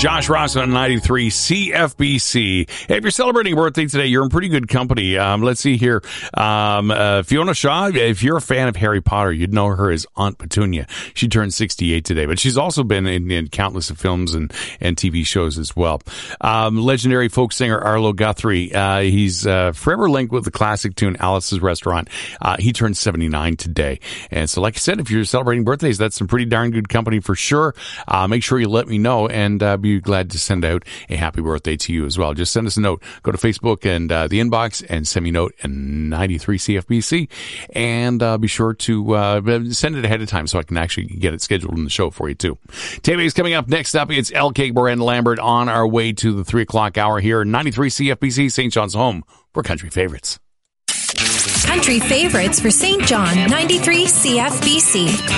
Josh Ross on 93 CFBC. Hey, if you're celebrating a birthday today, you're in pretty good company. Let's see here. Fiona Shaw, if you're a fan of Harry Potter, you'd know her as Aunt Petunia. She turned 68 today, but she's also been in countless of films and TV shows as well. Legendary folk singer Arlo Guthrie, he's forever linked with the classic tune Alice's Restaurant. He turned 79 today. And so, like I said, if you're celebrating birthdays, that's some pretty darn good company for sure. Make sure you let me know, and be glad to send out a happy birthday to you as well. Just send us a note. Go to Facebook and the inbox and send me a note and 93 CFBC, and be sure to send it ahead of time so I can actually get it scheduled in the show for you too. TV is coming up. Next up, it's LK Brand Lambert on our way to the 3 o'clock hour here. 93 CFBC, St. John's home for country favorites. Country favorites for St. John, 93 CFBC.